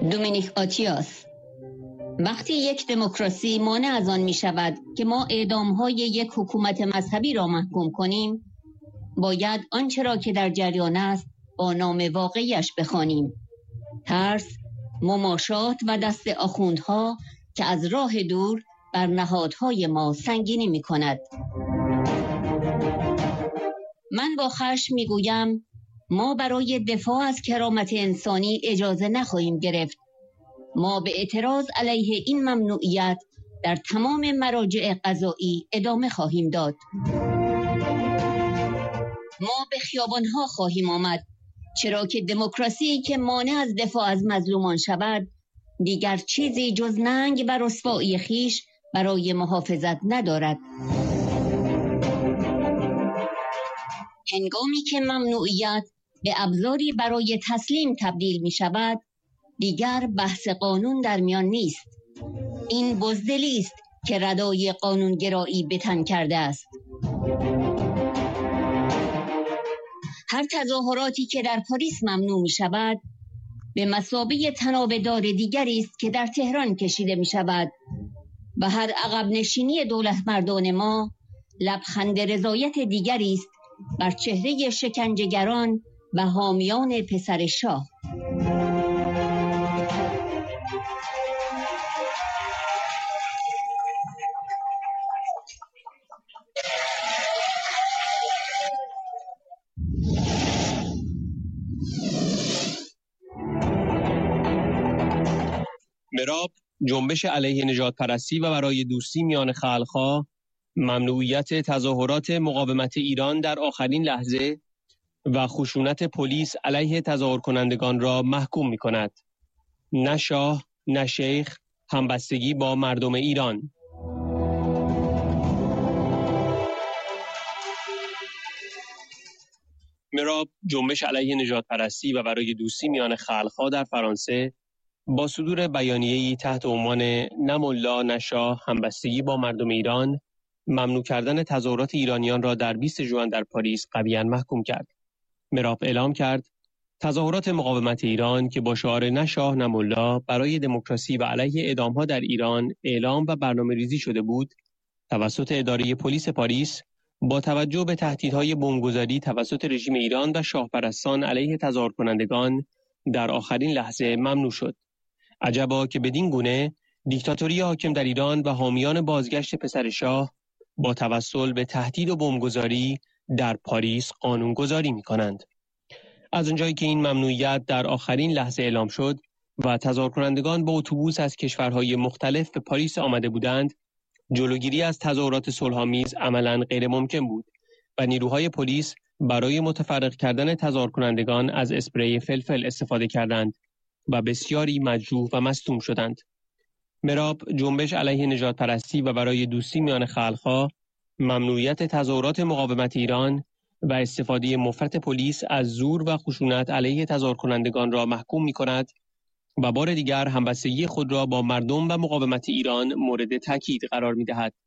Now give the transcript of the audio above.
دومینیک آتیاس: وقتی یک دموکراسی مانع از آن می شود که ما اعدام‌های یک حکومت مذهبی را محکوم کنیم، باید آنچه را که در جریان است با نام واقعیش بخوانیم. ترس، مماشات و دست آخوندها که از راه دور بر نهادهای ما سنگینی می کند. من با خشم می گویم ما برای دفاع از کرامت انسانی اجازه نخواهیم گرفت. ما به اعتراض علیه این ممنوعیت در تمام مراجع قضایی ادامه خواهیم داد. ما به خیابانها خواهیم آمد، چرا که دموکراسی که مانع از دفاع از مظلومان شود دیگر چیزی جز ننگ و رسوایی خیش برای محافظت ندارد. هنگامی که ممنوعیت به ابزاری برای تسلیم تبدیل می شود، دیگر بحث قانون در میان نیست. این بزدلی است که ردای قانونگرایی به تن کرده است. هر تظاهراتی که در پاریس ممنوع می شود به مثابه طناب دار دیگری است که در تهران کشیده می شود و هر عقب نشینی دولت مردان ما لبخند رضایت دیگری است بر چهره شکنجهگران و حامیان پسر شاه. مراب، جنبش علیه نژاد پرستی و برای دوستی میان خلق‌ها، ممنوعیت تظاهرات مقاومت ایران در آخرین لحظه و خشونت پلیس علیه تظاهر کنندگان را محکوم می کند. نه شاه، نه شیخ، همبستگی با مردم ایران. مراب، جنبش علیه نژاد پرستی و برای دوستی میان خلق‌ها در فرانسه با صدور بیانیه‌ای تحت عنوان نه ملا نه شاه، همبستگی با مردم ایران، ممنوع کردن تظاهرات ایرانیان را در 20 ژوئن در پاریس قویاً محکوم کرد. مراب اعلام کرد تظاهرات مقاومت ایران که با شعار نه شاه نه ملا برای دموکراسی و علیه اعدام‌ها در ایران اعلام و برنامه‌ریزی شده بود، توسط اداره پلیس پاریس با توجه به تهدیدهای بمبگذاری توسط رژیم ایران و شاهپرستان علیه تظاهر کنندگان در آخرین لحظه ممنوع شد. عجبا که بدین گونه دیکتاتوری حاکم در ایران و حامیان بازگشت پسر شاه با توسل به تهدید و بمبگذاری در پاریس قانونگذاری می‌کنند. از اونجایی که این ممنوعیت در آخرین لحظه اعلام شد و تظاهر کنندگان با اتوبوس از کشورهای مختلف به پاریس آمده بودند، جلوگیری از تظاهرات صلح‌آمیز عملاً غیر ممکن بود و نیروهای پلیس برای متفرق کردن تظاهر کنندگان از اسپری فلفل استفاده کردند و بسیاری مجروح و مصدوم شدند. مراب، جنبش علیه نژاد پرستی و برای دوستی میان خلق‌ها، ممنوعیت تظاهرات مقاومت ایران و استفاده مفرط پلیس از زور و خشونت علیه تظاهر کنندگان را محکوم می‌کند و بار دیگر همبستگی خود را با مردم و مقاومت ایران مورد تاکید قرار می‌دهد.